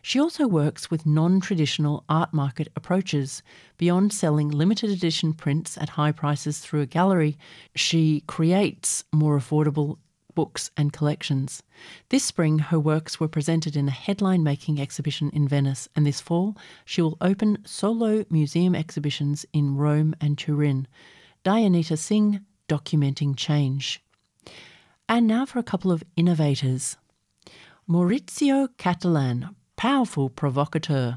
She also works with non-traditional art market approaches. Beyond selling limited edition prints at high prices through a gallery, she creates more affordable books and collections. This spring, her works were presented in a headline-making exhibition in Venice, and this fall she will open solo museum exhibitions in Rome and Turin. Dayanita Singh, documenting change. And now for a couple of innovators. Maurizio Cattelan, powerful provocateur.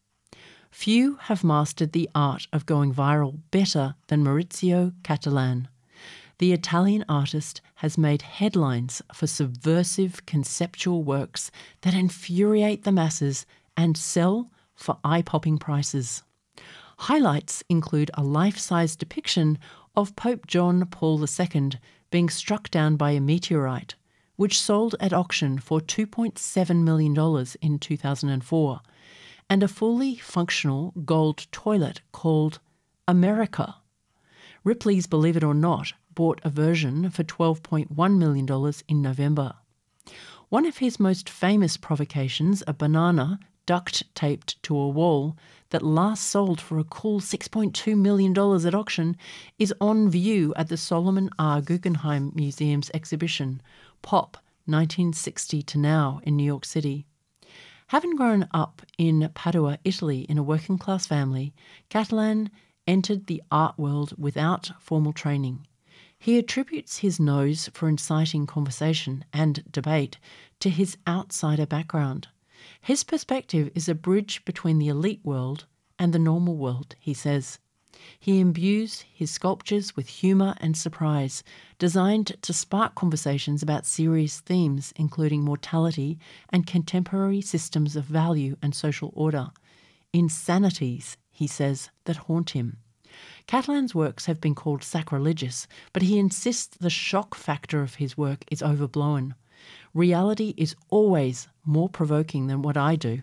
Few have mastered the art of going viral better than Maurizio Cattelan. The Italian artist has made headlines for subversive conceptual works that infuriate the masses and sell for eye-popping prices. Highlights include a life-size depiction of Pope John Paul II being struck down by a meteorite, which sold at auction for $2.7 million in 2004, and a fully functional gold toilet called America. Ripley's Believe It or Not bought a version for $12.1 million in November. One of his most famous provocations, a banana duct-taped to a wall that last sold for a cool $6.2 million at auction, is on view at the Solomon R. Guggenheim Museum's exhibition, Pop 1960 to Now in New York City. Having grown up in Padua, Italy, in a working-class family, Cattelan entered the art world without formal training. He attributes his nose for inciting conversation and debate to his outsider background. His perspective is a bridge between the elite world and the normal world, he says. He imbues his sculptures with humour and surprise, designed to spark conversations about serious themes, including mortality and contemporary systems of value and social order. Insanities, he says, that haunt him. Cattelan's works have been called sacrilegious, but he insists the shock factor of his work is overblown. Reality is always more provoking than what I do.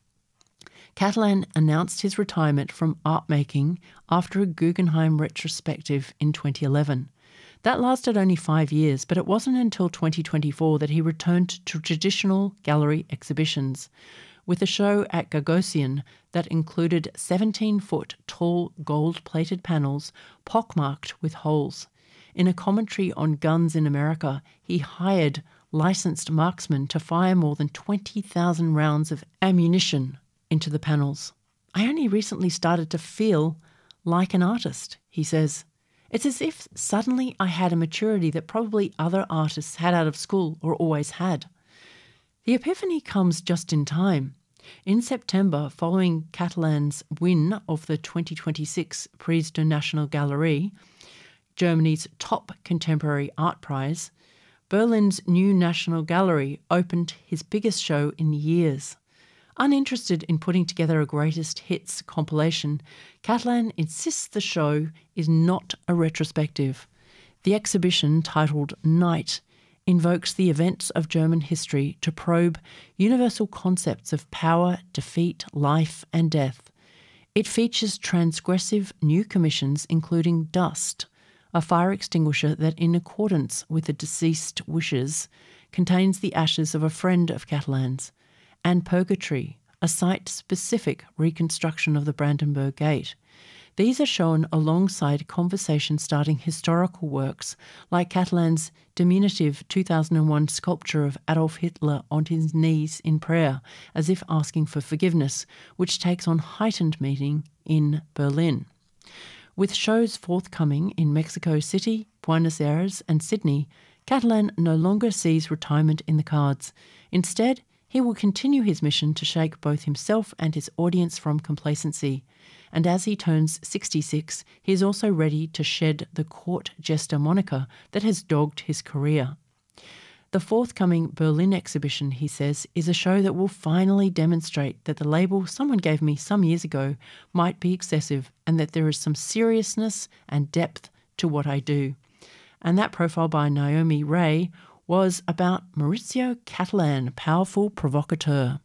Cattelan announced his retirement from art making after a Guggenheim retrospective in 2011. That lasted only 5 years, but it wasn't until 2024 that he returned to traditional gallery exhibitions, with a show at Gagosian that included 17-foot tall gold-plated panels pockmarked with holes. In a commentary on guns in America, he hired licensed marksmen to fire more than 20,000 rounds of ammunition into the panels. I only recently started to feel like an artist, he says. It's as if suddenly I had a maturity that probably other artists had out of school or always had. The epiphany comes just in time. In September, following Cattelan's win of the 2026 Prix de National Galerie, Germany's top contemporary art prize, Berlin's new National Gallery opened his biggest show in years. Uninterested in putting together a greatest hits compilation, Cattelan insists the show is not a retrospective. The exhibition, titled Night, invokes the events of German history to probe universal concepts of power, defeat, life, and death. It features transgressive new commissions, including Dust, a fire extinguisher that, in accordance with the deceased wishes, contains the ashes of a friend of Cattelan's, and Purgatory, a site-specific reconstruction of the Brandenburg Gate. These are shown alongside conversation-starting historical works like Cattelan's diminutive 2001 sculpture of Adolf Hitler on his knees in prayer, as if asking for forgiveness, which takes on heightened meaning in Berlin. With shows forthcoming in Mexico City, Buenos Aires and Sydney, Cattelan no longer sees retirement in the cards. Instead, he will continue his mission to shake both himself and his audience from complacency. And as he turns 66, he is also ready to shed the court jester moniker that has dogged his career. The forthcoming Berlin exhibition, he says, is a show that will finally demonstrate that the label someone gave me some years ago might be excessive and that there is some seriousness and depth to what I do. And that profile by Naomi Ray was about Maurizio Cattelan, powerful provocateur.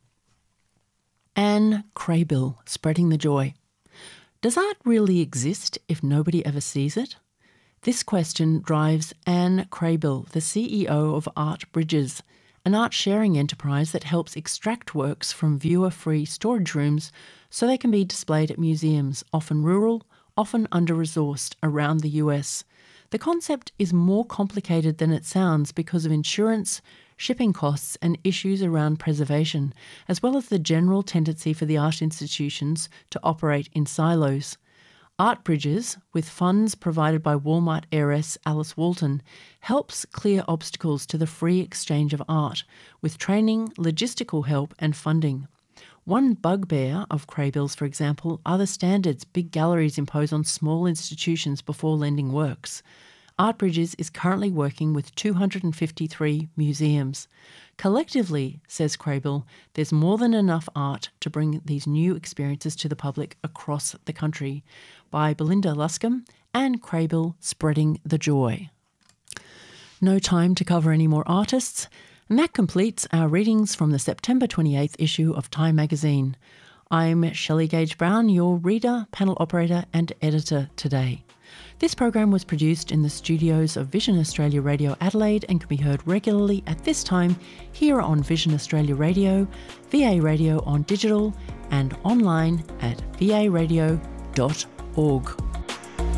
Anne Kraybill, spreading the joy. Does art really exist if nobody ever sees it? This question drives Anne Kraybill, the CEO of Art Bridges, an art sharing enterprise that helps extract works from viewer-free storage rooms so they can be displayed at museums, often rural, often under-resourced, around the US. The concept is more complicated than it sounds because of insurance, shipping costs and issues around preservation, as well as the general tendency for the art institutions to operate in silos. Art Bridges, with funds provided by Walmart heiress Alice Walton, helps clear obstacles to the free exchange of art, with training, logistical help and funding. One bugbear of Craybills, for example, are the standards big galleries impose on small institutions before lending works. Art Bridges is currently working with 253 museums. Collectively, says Craybill, there's more than enough art to bring these new experiences to the public across the country. By Belinda Luscombe and Craybill, Spreading the Joy. No time to cover any more artists, and that completes our readings from the September 28th issue of Time magazine. I'm Shelley Gage Brown, your reader, panel operator and editor today. This program was produced in the studios of Vision Australia Radio Adelaide and can be heard regularly at this time here on Vision Australia Radio, VA Radio on digital and online at varadio.org.